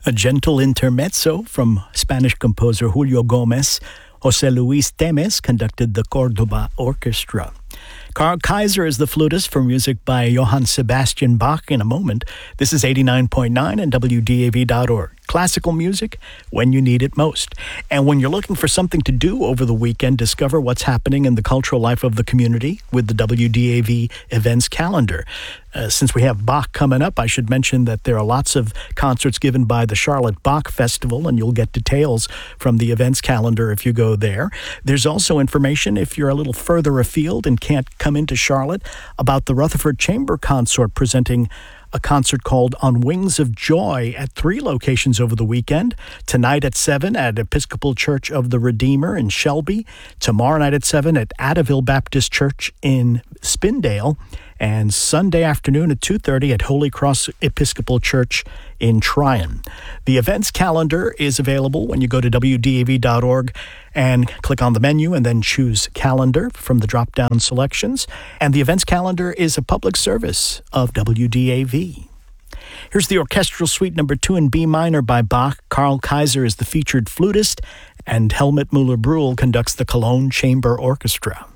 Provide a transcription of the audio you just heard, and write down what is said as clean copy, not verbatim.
A gentle intermezzo from Spanish composer Julio Gomez. José Luis Temes conducted the Cordoba Orchestra. Carl Kaiser is the flutist for music by Johann Sebastian Bach in a moment. This is 89.9 and WDAV.org. Classical music when you need it most. And when you're looking for something to do over the weekend, discover what's happening in the cultural life of the community with the WDAV events calendar. Since we have Bach coming up, I should mention that there are lots of concerts given by the Charlotte Bach Festival, and you'll get details from the events calendar if you go there. There's also information if you're a little further afield and can't come into Charlotte about the Rutherford Chamber Consort presenting a concert called On Wings of Joy at 3 locations over the weekend. Tonight at 7 at Episcopal Church of the Redeemer in Shelby. Tomorrow night at 7 at Attaville Baptist Church in Spindale. And Sunday afternoon at 2:30 at Holy Cross Episcopal Church in Tryon. The events calendar is available when you go to WDAV.org and click on the menu and then choose calendar from the drop-down selections. And the events calendar is a public service of WDAV. Here's the orchestral suite number 2 in B minor by Bach. Carl Kaiser is the featured flutist, and Helmut Müller-Brühl conducts the Cologne Chamber Orchestra.